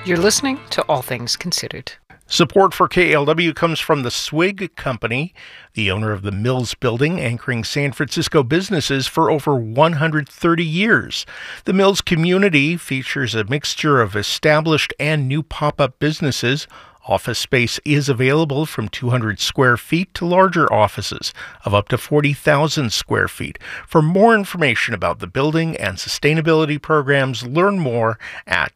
You're listening to All Things Considered. Support for KALW comes from the Swig Company, the owner of the Mills Building, anchoring San Francisco businesses for over 130 years. The Mills community features a mixture of established and new pop-up businesses. Office space is available from 200 square feet to larger offices of up to 40,000 square feet. For more information about the building and sustainability programs, learn more at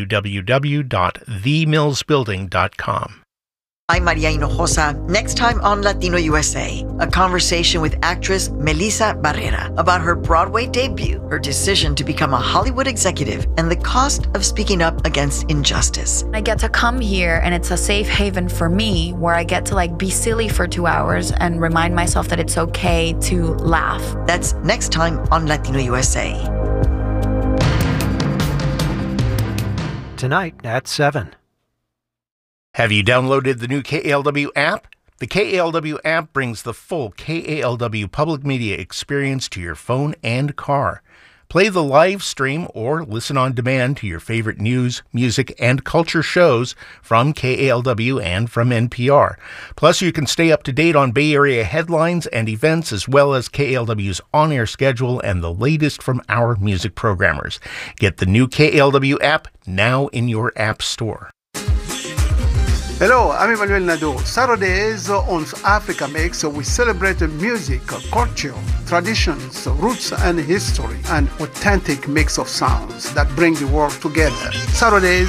www.themillsbuilding.com. I'm Maria Hinojosa. Next time on Latino USA, a conversation with actress Melissa Barrera about her Broadway debut, her decision to become a Hollywood executive, and the cost of speaking up against injustice. I get to come here and it's a safe haven for me where I get to be silly for 2 hours and remind myself that it's okay to laugh. That's next time on Latino USA. Tonight at 7. Have you downloaded the new KALW app? The KALW app brings the full KALW public media experience to your phone and car. Play the live stream or listen on demand to your favorite news, music, and culture shows from KALW and from NPR. Plus, you can stay up to date on Bay Area headlines and events, as well as KALW's on-air schedule and the latest from our music programmers. Get the new KALW app now in your app store. Hello, I'm Emmanuel Nadeau. Saturdays on Africa Mix, we celebrate music, culture, traditions, roots and history, an authentic mix of sounds that bring the world together. Saturdays